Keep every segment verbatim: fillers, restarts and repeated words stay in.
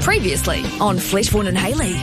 Previously on Fleshborn and Hayley.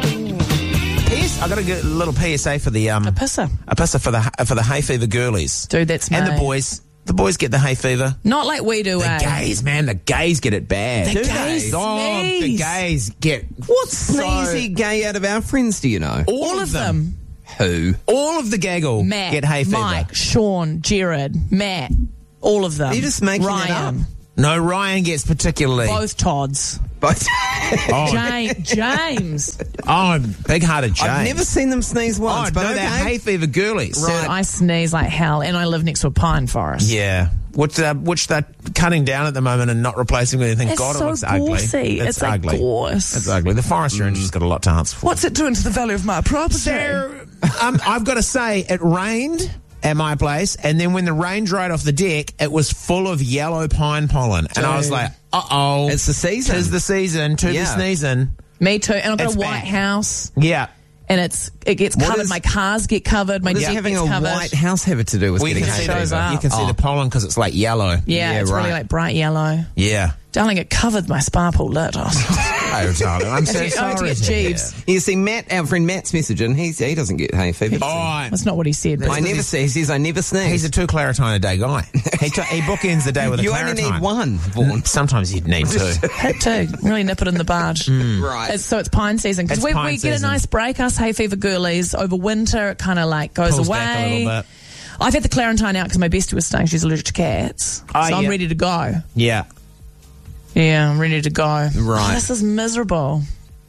P S, I got to get a little P S A for the um A pisser. a pisser for the for the hay fever girlies. Dude, that's and mate. the boys. The boys get the hay fever. Not like we do, The eh? gays, man, the gays get it bad. The Do gays they? Oh, the sneeze. gays get What's so- sneezy gay out of our friends, do you know? all, All of them. Who? All of the gaggle Matt, get hay fever. Mike, Sean, Jared, Matt, all of them. Are you just making it Ryan, up? No, Ryan gets particularly. both Todds. But Oh, James, James. oh big-hearted James. I've never seen them sneeze once, Oh, but no, okay. they're hay fever girlies. Dude, I sneeze like hell, and I live next to a pine forest. Yeah. Which, uh, which they're cutting down at the moment and not replacing with anything. It's God, so it looks ugly. gorsy. It's, It's like ugly. gorse. It's ugly. The forestry industry's got a lot to answer for. What's it doing to the value of my property? So, um, I've got to say, it rained at my place, and then when the rain dried off the deck, it was full of yellow pine pollen. And I was Dude. like, uh-oh. It's the season. Tis the season. To Yeah. the sneezing. Me too. And I've got It's a white bad. house, Yeah. and it's it gets What covered. is- My cars get covered. My What does deck having gets a covered. white house have to do with Well, you getting can, hay see shows the, up. you can see Oh. the pollen because it's like yellow. Yeah, Yeah, it's really right. like bright yellow. Yeah. Darling, it covered my spa pool lid. I was Oh, darling, I'm so I went to sorry. get Jeeves. You see, Matt, our friend Matt's messaging. He's, he doesn't get hay fever. Oh, That's not what he said. But I never say. He says I never sneeze. he's a two Claritine a day guy. He, t- he bookends the day with a you Claritine. only need one, Vaughan. Sometimes you'd need two. hit too. Really nip it in the bud. Right. It's, so it's pine season because It's we, pine we get a season. nice break. Us hay fever girlies over winter. It kind of like goes Pulls away. back a little bit. I've had the Clarentine out because my bestie was staying. She's allergic to cats, Oh, so I'm yeah. ready to go. Yeah. Yeah, I'm ready to go. Right. Oh, this is miserable.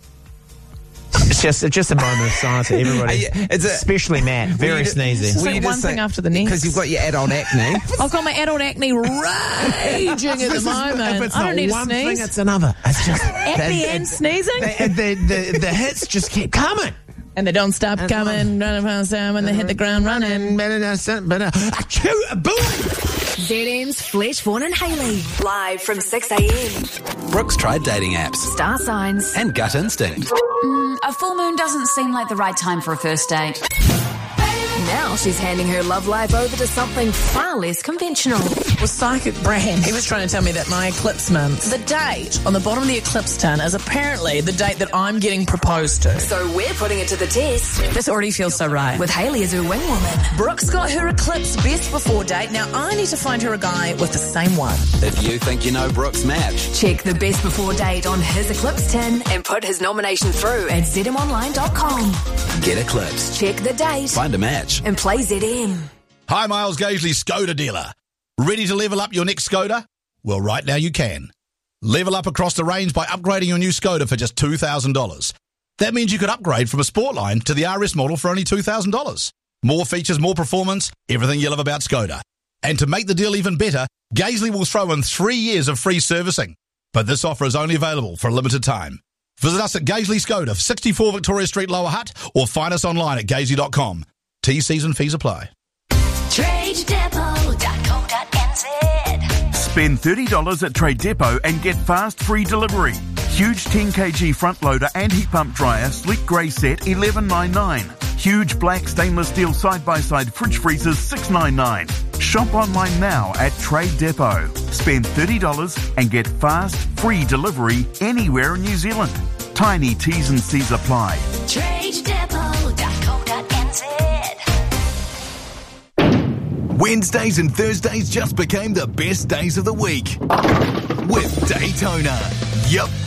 It's just it's just a moment of silence for everybody. Uh, yeah, it's a- Especially Matt. Very you- sneezy. It's like one thing after the next. Because you've got your adult acne. I've got my adult acne raging at the moment. If it's I not don't need one to sneeze. thing, it's another. It's just Acne and sneezing? The, the, the, the hits just keep coming. And they don't stop coming, running past them, and they hit the ground running. Z N's Fleshborn and Hayley. Live from six a.m. Brooks tried dating apps Star signs. and gut instinct. A full moon doesn't seem like the right time for a first date. Now she's handing her love life over to something far less conventional. Was psychic Brand. He was trying to tell me that my eclipse month, the date on the bottom of the eclipse tin is apparently the date that I'm getting proposed to. So we're putting it to the test This already feels so right. with Hayley as her wingwoman. Brooks got her eclipse best before date. Now I need to find her a guy with the same one. If you think you know Brooks' match, Check the best before date on his eclipse tin and put his nomination through at z m online dot com. get Eclipse. Check the date Find a match. and play Z M. Hi, Miles Gaisley, Skoda dealer. Ready to level up your next Skoda? Well, right now you can. Level up across the range by upgrading your new Skoda for just two thousand dollars. That means you could upgrade from a Sportline to the R S model for only two thousand dollars. More features, more performance, everything you love about Skoda. And to make the deal even better, Gaisley will throw in three years of free servicing. But this offer is only available for a limited time. Visit us at Gaisley Skoda, sixty-four Victoria Street, Lower Hutt, or find us online at gaisley dot com. T Cs and fees apply. trade depot dot co dot n z. Spend thirty dollars at Trade Depot and get fast free delivery. Huge ten kilogram front loader and heat pump dryer, sleek grey set, eleven ninety-nine. Huge black stainless steel side-by-side fridge freezers, six ninety-nine. Shop online now at Trade Depot. Spend thirty dollars and get fast free delivery anywhere in New Zealand. Tiny T's and C's apply. trade depot dot co dot n z. Wednesdays and Thursdays just became the best days of the week with Daytona. Yup,